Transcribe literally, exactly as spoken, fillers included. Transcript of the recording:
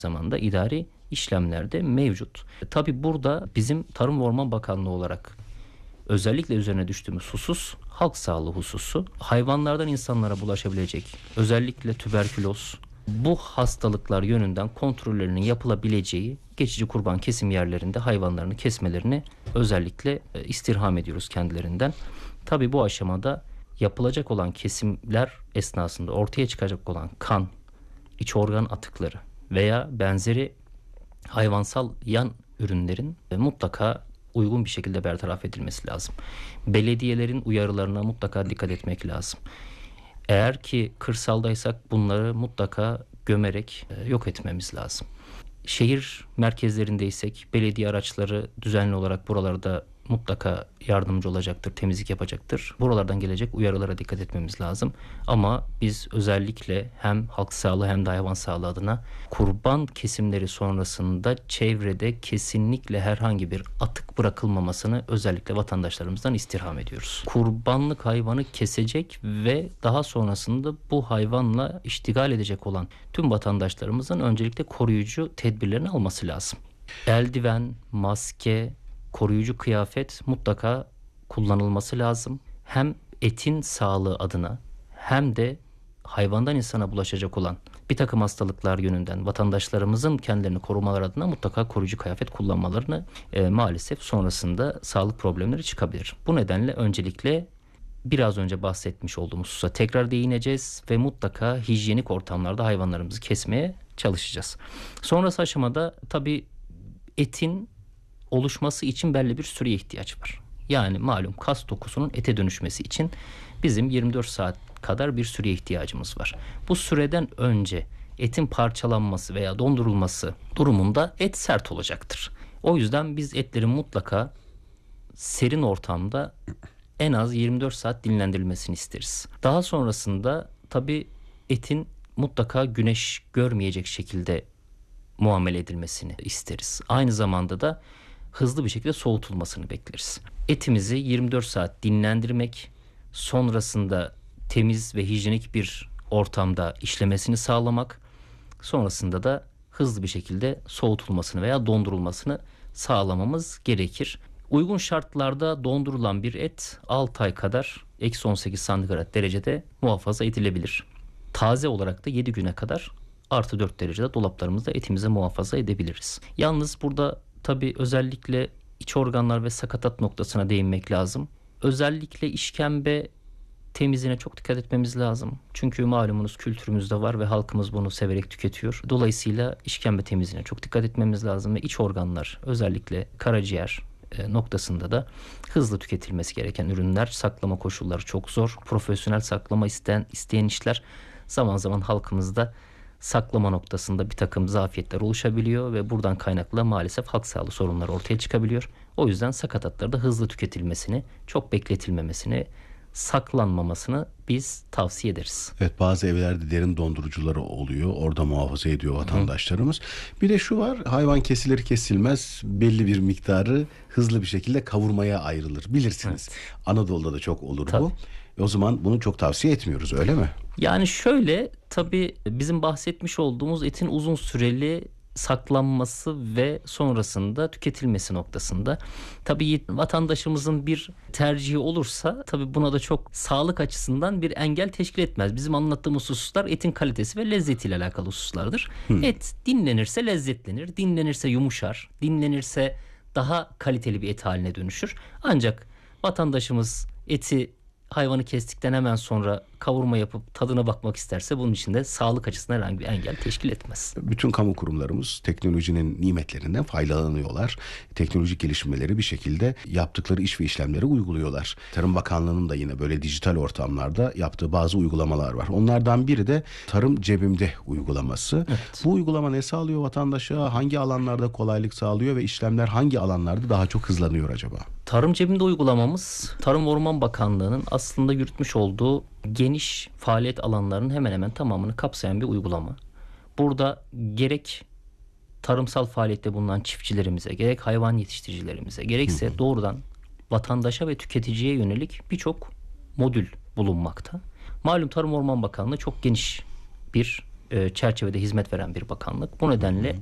zamanda idari işlemlerde mevcut. Tabii burada bizim Tarım ve Orman Bakanlığı olarak özellikle üzerine düştüğümüz husus halk sağlığı hususu. Hayvanlardan insanlara bulaşabilecek özellikle tüberküloz, bu hastalıklar yönünden kontrollerinin yapılabileceği geçici kurban kesim yerlerinde hayvanlarını kesmelerini özellikle istirham ediyoruz kendilerinden. Tabii bu aşamada yapılacak olan kesimler esnasında ortaya çıkacak olan kan, iç organ atıkları veya benzeri hayvansal yan ürünlerin mutlaka uygun bir şekilde bertaraf edilmesi lazım. Belediyelerin uyarılarına mutlaka dikkat etmek lazım. Eğer ki kırsaldaysak bunları mutlaka gömerek yok etmemiz lazım. Şehir merkezlerindeysek belediye araçları düzenli olarak buralarda mutlaka yardımcı olacaktır, temizlik yapacaktır. Buralardan gelecek uyarılara dikkat etmemiz lazım. Ama biz özellikle hem halk sağlığı hem de hayvan sağlığı adına kurban kesimleri sonrasında çevrede kesinlikle herhangi bir atık bırakılmamasını özellikle vatandaşlarımızdan istirham ediyoruz. Kurbanlık hayvanı kesecek ve daha sonrasında bu hayvanla iştigal edecek olan tüm vatandaşlarımızın öncelikle koruyucu tedbirlerini alması lazım. Eldiven, maske, koruyucu kıyafet mutlaka kullanılması lazım. Hem etin sağlığı adına hem de hayvandan insana bulaşacak olan bir takım hastalıklar yönünden vatandaşlarımızın kendilerini korumaları adına mutlaka koruyucu kıyafet kullanmalarını e, maalesef sonrasında sağlık problemleri çıkabilir. Bu nedenle öncelikle biraz önce bahsetmiş olduğumuz hususa tekrar değineceğiz ve mutlaka hijyenik ortamlarda hayvanlarımızı kesmeye çalışacağız. Sonrası aşamada tabii etin oluşması için belli bir süreye ihtiyaç var. Yani malum kas dokusunun ete dönüşmesi için bizim yirmi dört saat kadar bir süreye ihtiyacımız var. Bu süreden önce etin parçalanması veya dondurulması durumunda et sert olacaktır. O yüzden biz etlerin mutlaka serin ortamda en az yirmi dört saat dinlendirilmesini isteriz. Daha sonrasında tabii etin mutlaka güneş görmeyecek şekilde muamele edilmesini isteriz. Aynı zamanda da hızlı bir şekilde soğutulmasını bekleriz. Etimizi yirmi dört saat dinlendirmek, sonrasında temiz ve hijyenik bir ortamda işlemesini sağlamak, sonrasında da hızlı bir şekilde soğutulmasını veya dondurulmasını sağlamamız gerekir. Uygun şartlarda dondurulan bir et altı ay kadar eksi on sekiz santigrat derecede muhafaza edilebilir. Taze olarak da yedi güne kadar artı dört derecede dolaplarımızda etimizi muhafaza edebiliriz. Yalnız burada tabii özellikle iç organlar ve sakatat noktasına değinmek lazım. Özellikle işkembe temizliğine çok dikkat etmemiz lazım. Çünkü malumunuz kültürümüzde var ve halkımız bunu severek tüketiyor. Dolayısıyla işkembe temizliğine çok dikkat etmemiz lazım ve iç organlar özellikle karaciğer noktasında da hızlı tüketilmesi gereken ürünler. Saklama koşulları çok zor. Profesyonel saklama isteyen, isteyen işler zaman zaman halkımızda saklama noktasında bir takım zafiyetler oluşabiliyor ve buradan kaynaklı maalesef halk sağlığı sorunları ortaya çıkabiliyor. O yüzden sakatatlarda hızlı tüketilmesini, çok bekletilmemesini, saklanmamasını biz tavsiye ederiz. Evet, bazı evlerde derin dondurucuları oluyor. Orada muhafaza ediyor vatandaşlarımız. Hı. Bir de şu var, hayvan kesilir kesilmez belli bir miktarı hızlı bir şekilde kavurmaya ayrılır. Bilirsiniz. Evet. Anadolu'da da çok olur. Tabii. Bu. O zaman bunu çok tavsiye etmiyoruz, öyle mi? Yani şöyle, tabii bizim bahsetmiş olduğumuz etin uzun süreli saklanması ve sonrasında tüketilmesi noktasında tabii vatandaşımızın bir tercihi olursa tabii buna da çok sağlık açısından bir engel teşkil etmez. Bizim anlattığımız hususlar etin kalitesi ve lezzetiyle alakalı hususlardır. Hmm. Et dinlenirse lezzetlenir, dinlenirse yumuşar, dinlenirse daha kaliteli bir et haline dönüşür. Ancak vatandaşımız eti hayvanı kestikten hemen sonra kavurma yapıp tadına bakmak isterse bunun için de sağlık açısından herhangi bir engel teşkil etmez. Bütün kamu kurumlarımız teknolojinin nimetlerinden faydalanıyorlar. Teknolojik gelişmeleri bir şekilde yaptıkları iş ve işlemleri uyguluyorlar. Tarım Bakanlığı'nın da yine böyle dijital ortamlarda yaptığı bazı uygulamalar var. Onlardan biri de Tarım Cebimde uygulaması. Evet. Bu uygulama ne sağlıyor vatandaşa? Hangi alanlarda kolaylık sağlıyor ve işlemler hangi alanlarda daha çok hızlanıyor acaba? Tarım Cebimde uygulamamız Tarım Orman Bakanlığı'nın aslında yürütmüş olduğu geniş faaliyet alanlarının hemen hemen tamamını kapsayan bir uygulama. Burada gerek tarımsal faaliyette bulunan çiftçilerimize, gerek hayvan yetiştiricilerimize, gerekse hı hı. doğrudan vatandaşa ve tüketiciye yönelik birçok modül bulunmakta. Malum Tarım Orman Bakanlığı çok geniş bir e, çerçevede hizmet veren bir bakanlık. Bu nedenle